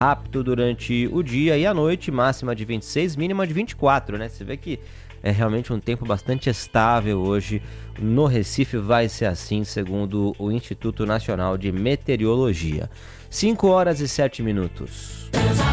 rápido durante o dia e a noite, máxima de 26, mínima de 24, né? Você vê que é realmente um tempo bastante estável hoje. No Recife vai ser assim, segundo o Instituto Nacional de Meteorologia. 5 horas e 7 minutos.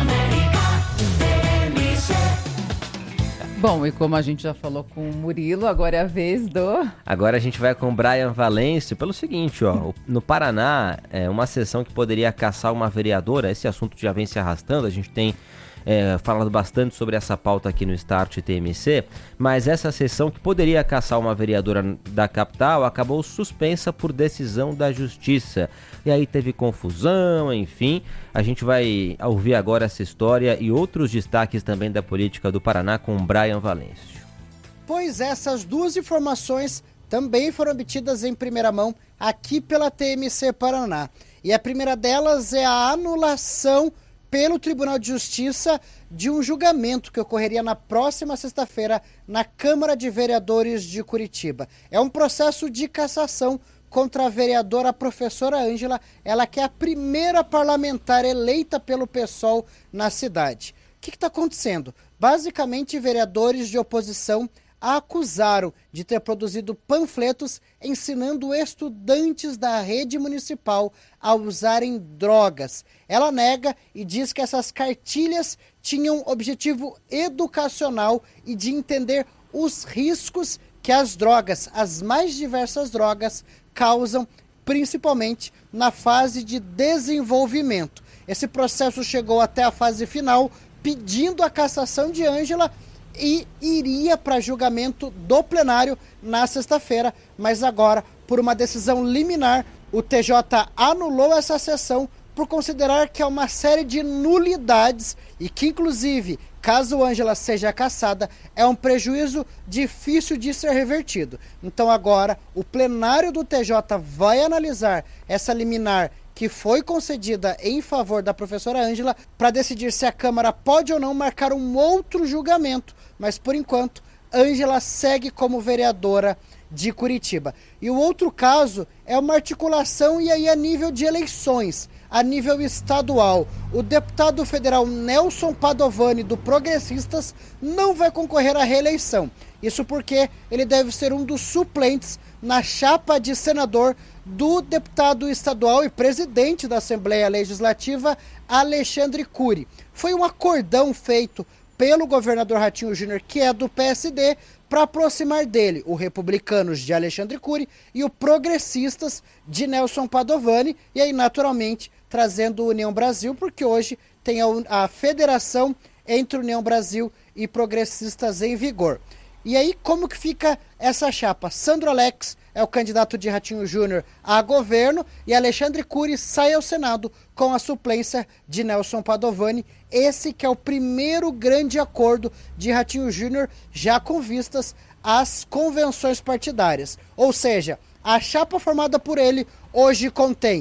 Bom, e como a gente já falou com o Murilo, agora é a vez do... Agora a gente vai com o Brian Valêncio pelo seguinte, ó, no Paraná, uma sessão que poderia caçar uma vereadora, esse assunto já vem se arrastando, a gente tem falado bastante sobre essa pauta aqui no Start TMC, mas essa sessão que poderia caçar uma vereadora da capital acabou suspensa por decisão da Justiça. E aí teve confusão, enfim. A gente vai ouvir agora essa história e outros destaques também da política do Paraná com o Brian Valêncio. Pois essas duas informações também foram obtidas em primeira mão aqui pela TMC Paraná. E a primeira delas é a anulação pelo Tribunal de Justiça de um julgamento que ocorreria na próxima sexta-feira na Câmara de Vereadores de Curitiba. É um processo de cassação contra a vereadora professora Ângela, ela que é a primeira parlamentar eleita pelo PSOL na cidade. O que está acontecendo? Basicamente, vereadores de oposição a acusaram de ter produzido panfletos ensinando estudantes da rede municipal a usarem drogas. Ela nega e diz que essas cartilhas tinham objetivo educacional e de entender os riscos que as drogas, as mais diversas drogas, causam, principalmente na fase de desenvolvimento. Esse processo chegou até a fase final, pedindo a cassação de Ângela e iria para julgamento do plenário na sexta-feira, mas agora, por uma decisão liminar, o TJ anulou essa sessão por considerar que é uma série de nulidades e que, inclusive, caso Ângela seja cassada, é um prejuízo difícil de ser revertido. Então agora, o plenário do TJ vai analisar essa liminar que foi concedida em favor da professora Ângela para decidir se a Câmara pode ou não marcar um outro julgamento. Mas, por enquanto, Ângela segue como vereadora de Curitiba. E o outro caso é uma articulação e aí a nível de eleições, a nível estadual. O deputado federal Nelson Padovani, do Progressistas, não vai concorrer à reeleição. Isso porque ele deve ser um dos suplentes na chapa de senador do deputado estadual e presidente da Assembleia Legislativa, Alexandre Cury. Foi um acordão feito pelo governador Ratinho Júnior, que é do PSD, para aproximar dele o Republicanos de Alexandre Cury e o Progressistas de Nelson Padovani, e aí naturalmente trazendo o União Brasil, porque hoje tem a federação entre União Brasil e Progressistas em vigor. E aí como que fica essa chapa? Sandro Alex é o candidato de Ratinho Júnior a governo e Alexandre Cury sai ao Senado com a suplência de Nelson Padovani. Esse que é o primeiro grande acordo de Ratinho Júnior já com vistas às convenções partidárias. Ou seja, a chapa formada por ele hoje contém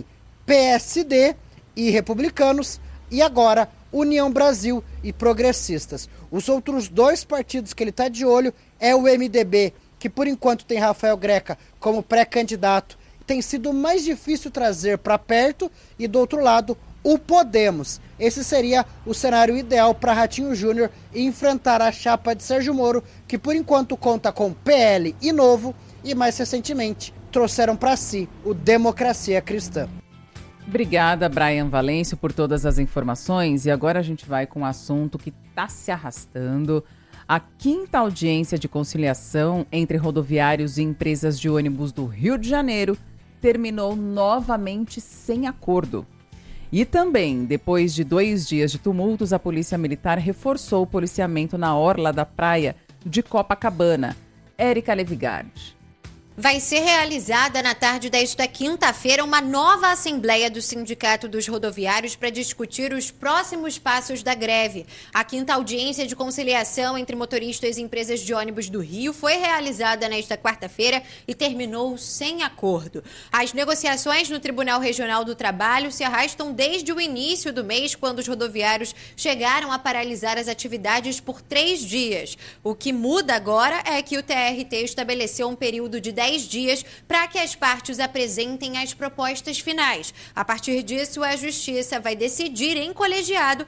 PSD e Republicanos e agora União Brasil e Progressistas. Os outros dois partidos que ele está de olho é o MDB, que por enquanto tem Rafael Greca como pré-candidato, tem sido mais difícil trazer para perto, e do outro lado o Podemos. Esse seria o cenário ideal para Ratinho Júnior enfrentar a chapa de Sérgio Moro, que por enquanto conta com PL e Novo, e mais recentemente trouxeram para si o Democracia Cristã. Obrigada, Brian Valêncio, por todas as informações. E agora a gente vai com um assunto que está se arrastando. A 5ª audiência de conciliação entre rodoviários e empresas de ônibus do Rio de Janeiro terminou novamente sem acordo. E também, depois de 2 dias de tumultos, a Polícia Militar reforçou o policiamento na orla da praia de Copacabana. Érica Levigard. Vai ser realizada na tarde desta quinta-feira uma nova assembleia do Sindicato dos Rodoviários para discutir os próximos passos da greve. A 5ª audiência de conciliação entre motoristas e empresas de ônibus do Rio foi realizada nesta quarta-feira e terminou sem acordo. As negociações no Tribunal Regional do Trabalho se arrastam desde o início do mês, quando os rodoviários chegaram a paralisar as atividades por 3 dias. O que muda agora é que o TRT estabeleceu um período de 10 10 dias para que as partes apresentem as propostas finais. A partir disso, a Justiça vai decidir em colegiado